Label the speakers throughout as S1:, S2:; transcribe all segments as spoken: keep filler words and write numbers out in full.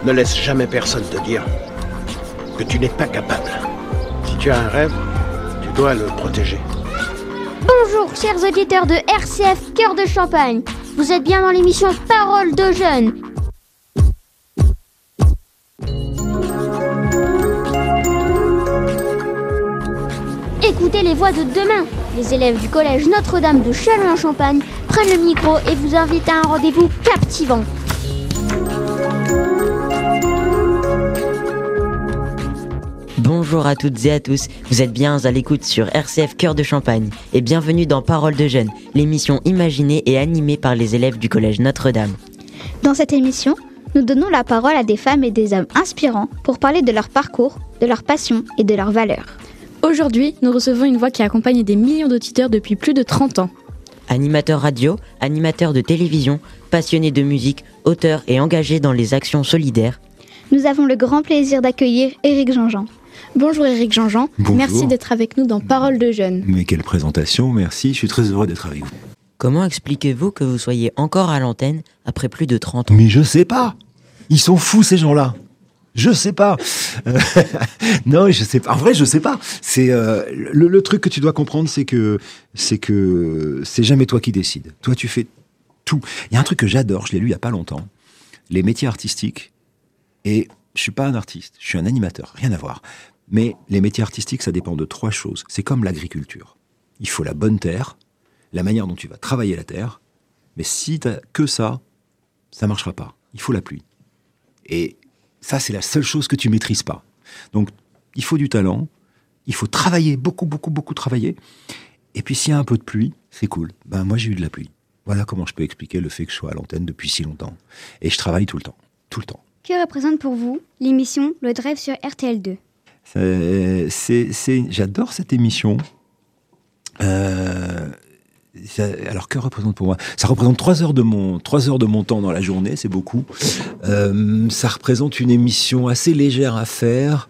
S1: Ne laisse jamais personne te dire que tu n'es pas capable. Si tu as un rêve, tu dois le protéger.
S2: Bonjour chers auditeurs de R C F Cœur de Champagne. Vous êtes bien dans l'émission Parole de jeunes. Écoutez les voix de demain. Les élèves du collège Notre-Dame de Châlons-en-Champagne prennent le micro et vous invitent à un rendez-vous captivant.
S3: Bonjour à toutes et à tous, vous êtes bien à l'écoute sur R C F Cœur de Champagne et bienvenue dans Parole de jeunes, l'émission imaginée et animée par les élèves du collège Notre-Dame.
S4: Dans cette émission, nous donnons la parole à des femmes et des hommes inspirants pour parler de leur parcours, de leur passion et de leurs valeurs.
S5: Aujourd'hui, nous recevons une voix qui accompagne des millions d'auditeurs depuis plus de trente ans.
S3: Animateur radio, animateur de télévision, passionné de musique, auteur et engagé dans les actions solidaires.
S4: Nous avons le grand plaisir d'accueillir Éric Jean-Jean.
S5: Bonjour Éric Jean-Jean,
S6: Bonjour.
S5: Merci d'être avec nous dans Parole de jeunes.
S6: Mais quelle présentation, merci, je suis très heureux d'être avec vous.
S3: Comment expliquez-vous que vous soyez encore à l'antenne après plus de trente ans ?
S6: Mais je sais pas, ils sont fous ces gens-là. Je sais pas. Euh, non, je sais pas. En vrai, je sais pas. C'est euh, le, le truc que tu dois comprendre, c'est que c'est que c'est jamais toi qui décides. Toi, tu fais tout. Il y a un truc que j'adore, je l'ai lu il y a pas longtemps. Les métiers artistiques. Et je suis pas un artiste, je suis un animateur, rien à voir. Mais les métiers artistiques, ça dépend de trois choses. C'est comme l'agriculture. Il faut la bonne terre, la manière dont tu vas travailler la terre. Mais si t'as que ça, ça marchera pas. Il faut la pluie. Et ça, c'est la seule chose que tu maîtrises pas. Donc, il faut du talent, il faut travailler, beaucoup, beaucoup, beaucoup travailler. Et puis, s'il y a un peu de pluie, c'est cool. Ben, moi, j'ai eu de la pluie. Voilà comment je peux expliquer le fait que je sois à l'antenne depuis si longtemps. Et je travaille tout le temps. Tout le temps.
S2: Que représente pour vous l'émission Le Drive sur R T L deux ?
S6: c'est, c'est, c'est, J'adore cette émission. Euh... Alors, que représente pour moi ? Ça représente trois heures de mon, trois heures de mon temps dans la journée, c'est beaucoup. Euh, ça représente une émission assez légère à faire,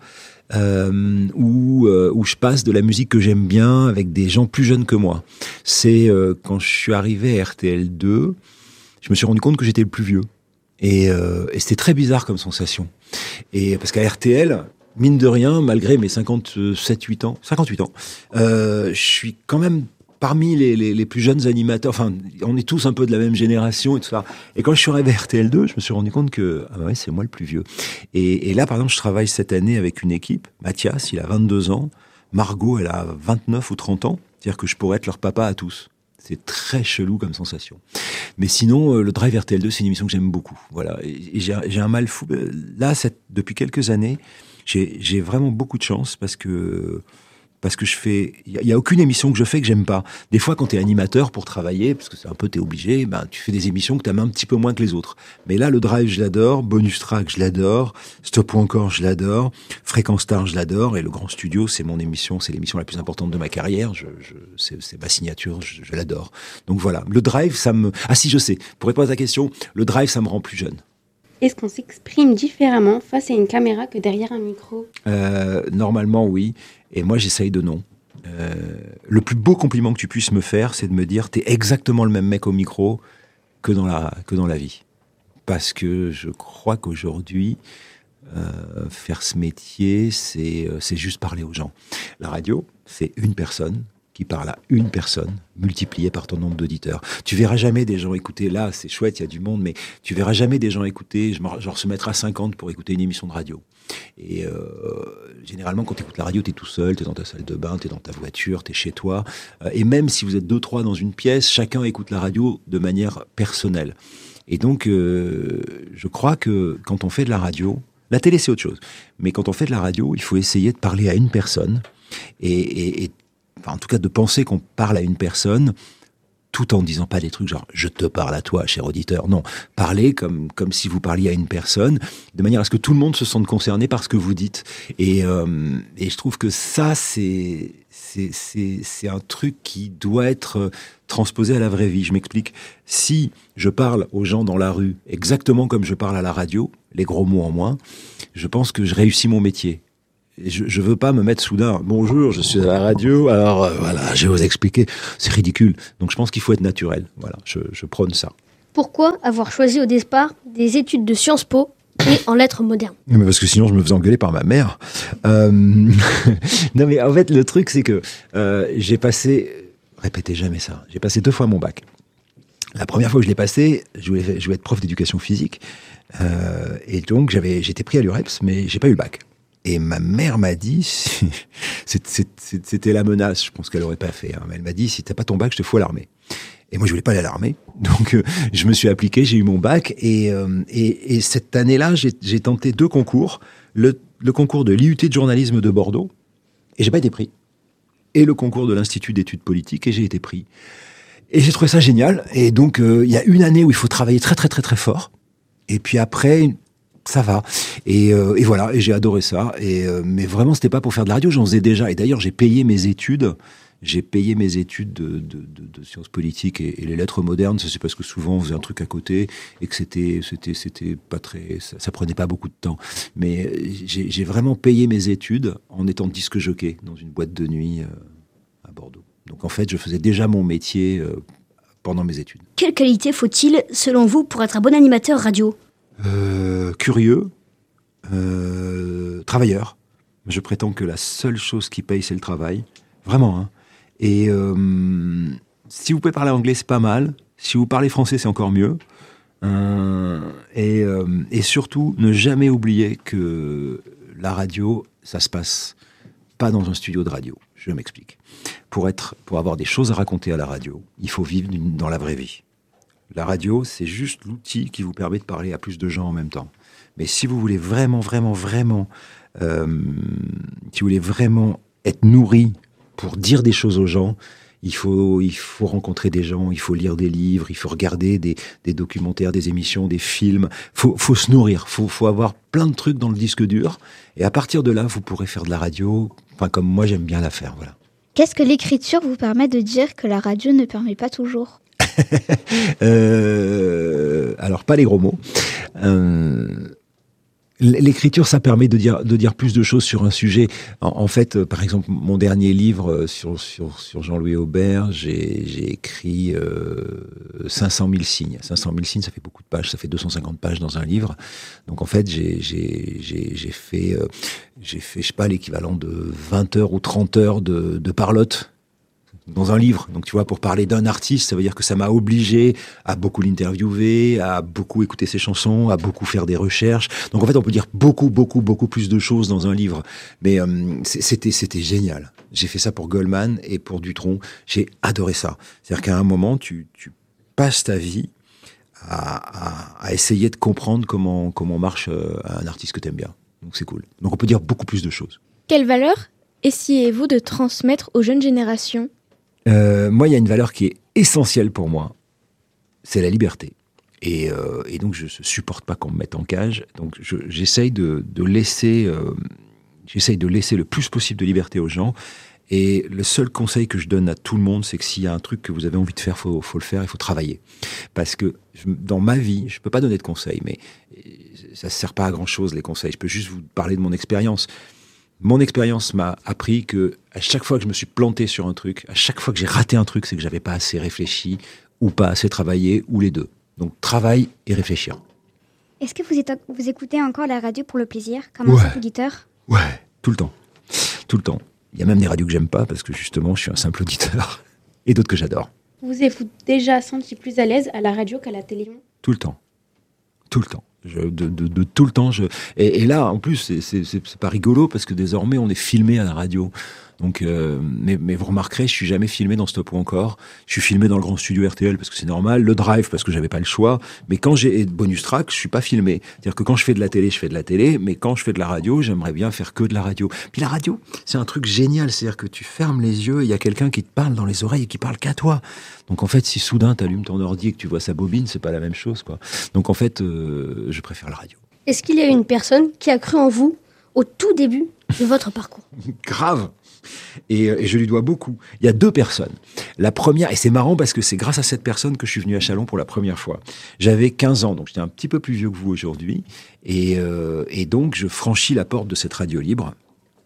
S6: euh, où, euh, où je passe de la musique que j'aime bien avec des gens plus jeunes que moi. C'est euh, quand je suis arrivé à R T L deux, je me suis rendu compte que j'étais le plus vieux. Et, euh, et c'était très bizarre comme sensation. Et parce qu'à R T L... mine de rien, malgré mes cinquante-sept huit ans, cinquante-huit ans, euh, je suis quand même parmi les, les, les plus jeunes animateurs. Enfin, on est tous un peu de la même génération et tout ça. Et quand je suis arrivé à R T L deux, je me suis rendu compte que ah ouais, c'est moi le plus vieux. Et, et là, par exemple, je travaille cette année avec une équipe. Mathias, il a vingt-deux ans. Margot, elle a vingt-neuf ou trente ans. C'est-à-dire que je pourrais être leur papa à tous. C'est très chelou comme sensation. Mais sinon, le Drive R T L deux, c'est une émission que j'aime beaucoup. Voilà. Et j'ai, j'ai un mal fou. Là, cette, depuis quelques années, J'ai, j'ai vraiment beaucoup de chance parce que parce que je fais, il y, y a aucune émission que je fais que j'aime pas. Des fois, quand t'es animateur pour travailler, parce que c'est un peu t'es obligé, ben tu fais des émissions que t'aimes un petit peu moins que les autres. Mais là, le Drive, je l'adore, Bonus Track, je l'adore, Stop ou encore, je l'adore, Fréquence Star, je l'adore, et le Grand Studio, c'est mon émission, c'est l'émission la plus importante de ma carrière. Je, je, c'est, c'est ma signature, je, je l'adore. Donc voilà, le Drive, ça me, ah si, je sais. Pour répondre à ta question, le Drive, ça me rend plus jeune.
S7: Est-ce qu'on s'exprime différemment face à une caméra que derrière un micro ?
S6: euh, Normalement, oui. Et moi, j'essaye de non. Euh, le plus beau compliment que tu puisses me faire, c'est de me dire « t'es exactement le même mec au micro que dans la, que dans la vie ». Parce que je crois qu'aujourd'hui, euh, faire ce métier, c'est, c'est juste parler aux gens. La radio, c'est une personne qui parle à une personne, multipliée par ton nombre d'auditeurs. Tu verras jamais des gens écouter, là, c'est chouette, il y a du monde, mais tu verras jamais des gens écouter, genre se mettre à cinquante pour écouter une émission de radio. Et euh, généralement, quand tu écoutes la radio, tu es tout seul, tu es dans ta salle de bain, tu es dans ta voiture, tu es chez toi. Euh, et même si vous êtes deux, trois dans une pièce, chacun écoute la radio de manière personnelle. Et donc, euh, je crois que quand on fait de la radio, la télé, c'est autre chose. Mais quand on fait de la radio, il faut essayer de parler à une personne et, et, et enfin, en tout cas, de penser qu'on parle à une personne tout en disant pas des trucs genre « je te parle à toi, cher auditeur ». Non, parler comme, comme si vous parliez à une personne, de manière à ce que tout le monde se sente concerné par ce que vous dites. Et, euh, et je trouve que ça, c'est, c'est, c'est, c'est un truc qui doit être transposé à la vraie vie. Je m'explique. Si je parle aux gens dans la rue exactement comme je parle à la radio, les gros mots en moins, je pense que je réussis mon métier. Je, je veux pas me mettre soudain. Bonjour, je suis à la radio. Alors euh, voilà, je vais vous expliquer. C'est ridicule. Donc je pense qu'il faut être naturel. Voilà, je, je prône ça.
S2: Pourquoi avoir choisi au départ des études de Sciences Po
S8: et en lettres modernes.
S6: Mais parce que sinon, je me faisais engueuler par ma mère. Euh... non, mais en fait, le truc, c'est que euh, j'ai passé... Répétez jamais ça. J'ai passé deux fois mon bac. La première fois que je l'ai passé, je voulais, je voulais être prof d'éducation physique. Euh, et donc, j'avais, j'étais pris à l'UREPS, mais j'ai pas eu le bac. Et ma mère m'a dit... C'était la menace, je pense qu'elle aurait pas fait. Hein, mais elle m'a dit, si t'as pas ton bac, je te fous à l'armée. Et moi, je voulais pas aller à l'armée. Donc, euh, je me suis appliqué, j'ai eu mon bac. Et, euh, et, et cette année-là, j'ai, j'ai tenté deux concours. Le, le concours de l'I U T de journalisme de Bordeaux. Et j'ai pas été pris. Et le concours de l'Institut d'études politiques. Et j'ai été pris. Et j'ai trouvé ça génial. Et donc, euh, il y a une année où il faut travailler très, très, très, très fort. Et puis après, ça va. Et, euh, et voilà. Et j'ai adoré ça. Et, euh, mais vraiment, c'était pas pour faire de la radio. J'en faisais déjà. Et d'ailleurs, j'ai payé mes études... J'ai payé mes études de, de, de, de sciences politiques et, et les lettres modernes. Ça, c'est parce que souvent on faisait un truc à côté et que c'était, c'était, c'était pas très, ça, ça prenait pas beaucoup de temps. Mais j'ai, j'ai vraiment payé mes études en étant disque jockey dans une boîte de nuit euh, à Bordeaux. Donc en fait, je faisais déjà mon métier euh, pendant mes études.
S8: Quelle qualité faut-il, selon vous, pour être un bon animateur radio ?
S6: euh, Curieux, euh, travailleur. Je prétends que la seule chose qui paye, c'est le travail. Vraiment, hein. Et euh, si vous pouvez parler anglais, c'est pas mal. Si vous parlez français, c'est encore mieux. Euh, et, euh, et surtout, ne jamais oublier que la radio, ça se passe pas dans un studio de radio. Je m'explique. Pour être, pour avoir des choses à raconter à la radio, il faut vivre dans la vraie vie. La radio, c'est juste l'outil qui vous permet de parler à plus de gens en même temps. Mais si vous voulez vraiment, vraiment, vraiment, euh, si vous voulez vraiment être nourri pour dire des choses aux gens, il faut, il faut rencontrer des gens, il faut lire des livres, il faut regarder des, des documentaires, des émissions, des films. Faut, faut se nourrir, faut, faut avoir plein de trucs dans le disque dur. Et à partir de là, vous pourrez faire de la radio, enfin comme moi j'aime bien la faire, voilà.
S4: Qu'est-ce que l'écriture vous permet de dire que la radio ne permet pas toujours ?
S6: euh, Alors pas les gros mots. Euh, L'écriture, ça permet de dire, de dire plus de choses sur un sujet. En, en fait, euh, par exemple, mon dernier livre sur, sur, sur Jean-Louis Aubert, j'ai, j'ai écrit euh, cinq cent mille signes. cinq cent mille signes, ça fait beaucoup de pages, ça fait deux cent cinquante pages dans un livre. Donc en fait, j'ai, j'ai, j'ai, j'ai fait, euh, j'ai fait, je sais pas, l'équivalent de vingt heures ou trente heures de, de parlotte dans un livre. Donc tu vois, pour parler d'un artiste, ça veut dire que ça m'a obligé à beaucoup l'interviewer, à beaucoup écouter ses chansons, à beaucoup faire des recherches. Donc en fait, on peut dire beaucoup, beaucoup, beaucoup plus de choses dans un livre. Mais euh, c'était, c'était génial. J'ai fait ça pour Goldman et pour Dutronc. J'ai adoré ça. C'est-à-dire qu'à un moment, tu, tu passes ta vie à, à, à essayer de comprendre comment, comment marche un artiste que t'aimes bien. Donc c'est cool. Donc on peut dire beaucoup plus de choses.
S5: Quelle valeur essayez-vous de transmettre aux jeunes générations ?
S6: Euh, moi, il y a une valeur qui est essentielle pour moi, c'est la liberté. Et, euh, et donc, je ne supporte pas qu'on me mette en cage. Donc, je, j'essaye de, de laisser, euh, j'essaye de laisser le plus possible de liberté aux gens. Et le seul conseil que je donne à tout le monde, c'est que s'il y a un truc que vous avez envie de faire, faut, faut le faire, il faut travailler. Parce que je, dans ma vie, je peux pas donner de conseils, mais ça sert pas à grand chose les conseils. Je peux juste vous parler de mon expérience. Mon expérience m'a appris que à chaque fois que je me suis planté sur un truc, à chaque fois que j'ai raté un truc, c'est que j'avais pas assez réfléchi ou pas assez travaillé, ou les deux. Donc travail et réfléchir.
S2: Est-ce que vous, êtes, vous écoutez encore la radio pour le plaisir, comme
S6: Ouais.
S2: un simple auditeur ?
S6: Ouais, tout le temps. Tout le temps. Il y a même des radios que j'aime pas parce que justement, je suis un simple auditeur. Et d'autres que j'adore.
S7: Vous êtes-vous déjà senti plus à l'aise à la radio qu'à la télé ?
S6: Tout le temps. Tout le temps. Je, de, de, de tout le temps. Je... Et, et là, en plus, c'est, c'est, c'est, c'est pas rigolo parce que désormais, on est filmé à la radio. Donc, euh, mais, mais vous remarquerez, je suis jamais filmé dans Stop ou Encore. Je suis filmé dans le grand studio R T L parce que c'est normal. Le Drive parce que j'avais pas le choix. Mais quand j'ai bonus track, je suis pas filmé. C'est-à-dire que quand je fais de la télé, je fais de la télé. Mais quand je fais de la radio, j'aimerais bien faire que de la radio. Puis la radio, c'est un truc génial. C'est-à-dire que tu fermes les yeux, il y a quelqu'un qui te parle dans les oreilles et qui parle qu'à toi. Donc en fait, si soudain t'allumes ton ordi et que tu vois sa bobine, c'est pas la même chose, quoi. Donc en fait, euh, je préfère la radio.
S8: Est-ce qu'il y a une personne qui a cru en vous au tout début de votre parcours ?
S6: Grave. Et, et je lui dois beaucoup. Il y a deux personnes. La première, et c'est marrant parce que c'est grâce à cette personne que je suis venu à Châlons pour la première fois. J'avais quinze ans, donc j'étais un petit peu plus vieux que vous aujourd'hui. Et, euh, et donc, je franchis la porte de cette radio libre.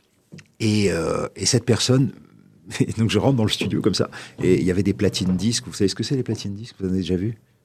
S6: Et, euh, et cette personne... Et donc, je rentre dans le studio comme ça. Et il y avait des platines disques. Vous savez ce que c'est, les platines disques ? Vous en avez déjà vu ?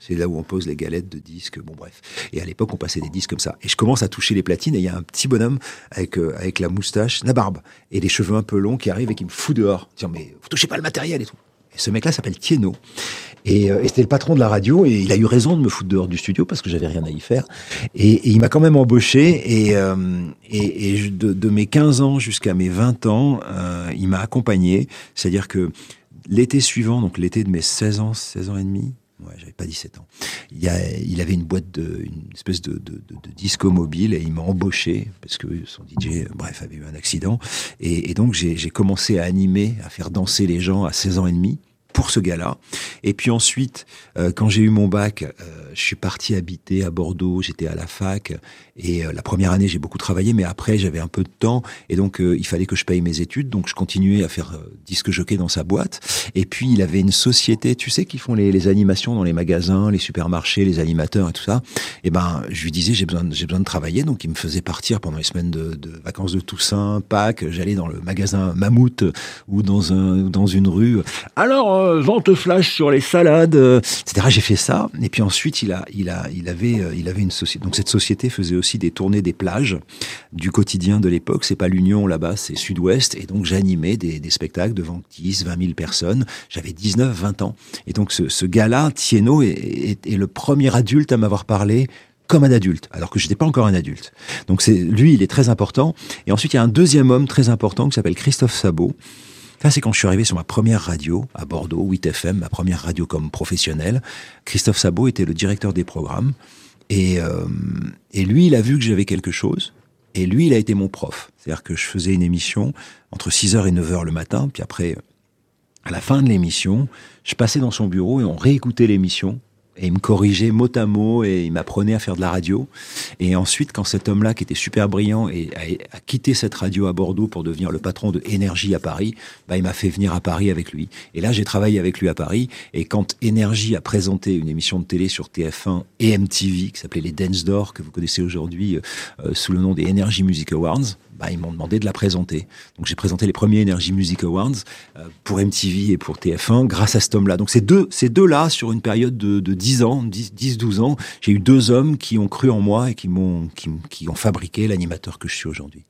S6: C'est là où on pose les galettes de disques, bon bref. Et à l'époque, on passait des disques comme ça. Et je commence à toucher les platines et il y a un petit bonhomme avec, euh, avec la moustache, la barbe et les cheveux un peu longs qui arrive et qui me fout dehors. Disant, mais vous touchez pas le matériel et tout. Et ce mec-là s'appelle Thiénot. Et, euh, et c'était le patron de la radio et il a eu raison de me foutre dehors du studio parce que j'avais rien à y faire. Et, et il m'a quand même embauché et, euh, et, et de, de mes quinze ans jusqu'à mes vingt ans, euh, il m'a accompagné. C'est-à-dire que l'été suivant, donc l'été de mes seize ans, seize ans et demi, ouais, j'avais pas dix-sept ans. Il, y a, il avait une boîte de, une espèce de, de, de, de disco mobile et il m'a embauché parce que son D J, bref, avait eu un accident. Et, et donc j'ai, j'ai commencé à animer, à faire danser les gens à seize ans et demi pour ce gars-là. Et puis ensuite, euh, quand j'ai eu mon bac, euh, je suis parti habiter à Bordeaux, j'étais à la fac, et euh, la première année, j'ai beaucoup travaillé, mais après, j'avais un peu de temps, et donc euh, il fallait que je paye mes études, donc je continuais à faire euh, disque jockey dans sa boîte. Et puis, il avait une société, tu sais, qui font les, les animations dans les magasins, les supermarchés, les animateurs et tout ça. Et ben, je lui disais, j'ai besoin, j'ai besoin de travailler, donc il me faisait partir pendant les semaines de, de vacances de Toussaint, Pâques, j'allais dans le magasin Mammouth, ou dans, un, dans une rue. Alors, euh, vente flash sur les salades, euh, et cetera. J'ai fait ça. Et puis ensuite, il a, il a, il avait, euh, il avait une société. Donc cette société faisait aussi des tournées des plages du quotidien de l'époque. C'est pas l'Union là-bas, c'est Sud-Ouest. Et donc j'animais des, des spectacles devant dix, vingt mille personnes. J'avais dix-neuf, vingt ans. Et donc ce, ce gars-là, Thiénot, est, est, est le premier adulte à m'avoir parlé comme un adulte, alors que je n'étais pas encore un adulte. Donc c'est, lui, il est très important. Et ensuite, il y a un deuxième homme très important qui s'appelle Christophe Sabot. Ça, c'est quand je suis arrivé sur ma première radio à Bordeaux, huit F M, ma première radio comme professionnel. Christophe Sabot était le directeur des programmes. Et, euh, et lui, il a vu que j'avais quelque chose. Et lui, il a été mon prof. C'est-à-dire que je faisais une émission entre six heures et neuf heures le matin. Puis après, à la fin de l'émission, je passais dans son bureau et on réécoutait l'émission. Et il me corrigeait mot à mot et il m'apprenait à faire de la radio. Et ensuite, quand cet homme-là, qui était super brillant, et a, a quitté cette radio à Bordeaux pour devenir le patron de Énergie à Paris, bah, il m'a fait venir à Paris avec lui. Et là, j'ai travaillé avec lui à Paris. Et quand Énergie a présenté une émission de télé sur T F un et M T V, qui s'appelait les Dance d'Or, que vous connaissez aujourd'hui euh, sous le nom des Energy Music Awards, bah, ils m'ont demandé de la présenter. Donc j'ai présenté les premiers Energy Music Awards euh, pour M T V et pour T F un grâce à cet homme-là. Donc ces deux, ces deux-là, sur une période de, de dix ans, dix douze ans, j'ai eu deux hommes qui ont cru en moi et qui m'ont, qui, qui ont fabriqué l'animateur que je suis aujourd'hui.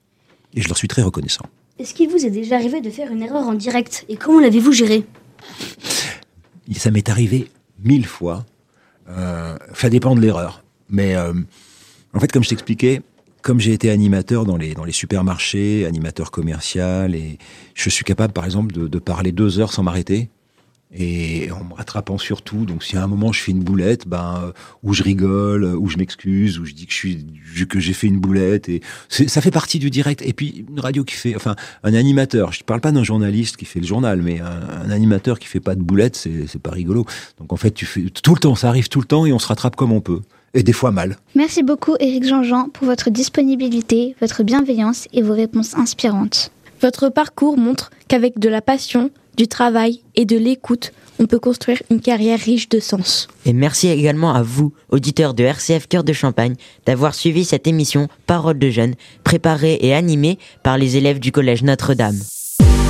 S6: Et je leur suis très reconnaissant.
S8: Est-ce qu'il vous est déjà arrivé de faire une erreur en direct et comment l'avez-vous géré ?
S6: Ça m'est arrivé mille fois. Euh, ça dépend de l'erreur. Mais euh, en fait, comme je t'expliquais, comme j'ai été animateur dans les, dans les supermarchés, animateur commercial, et je suis capable, par exemple, de, de parler deux heures sans m'arrêter, et en me rattrapant sur tout. Donc, si à un moment je fais une boulette, ben, ou je rigole, ou je m'excuse, ou je dis que je suis, que j'ai fait une boulette, et c'est, ça fait partie du direct. Et puis, une radio qui fait, enfin, un animateur, je parle pas d'un journaliste qui fait le journal, mais un, un animateur qui fait pas de boulette, c'est, c'est pas rigolo. Donc, en fait, tu fais tout le temps, ça arrive tout le temps, et on se rattrape comme on peut. Et des fois mal.
S4: Merci beaucoup Éric Jean-Jean pour votre disponibilité, votre bienveillance et vos réponses inspirantes.
S5: Votre parcours montre qu'avec de la passion, du travail et de l'écoute, on peut construire une carrière riche de sens.
S3: Et merci également à vous, auditeurs de R C F Cœur de Champagne, d'avoir suivi cette émission Parole de jeunes, préparée et animée par les élèves du Collège Notre-Dame.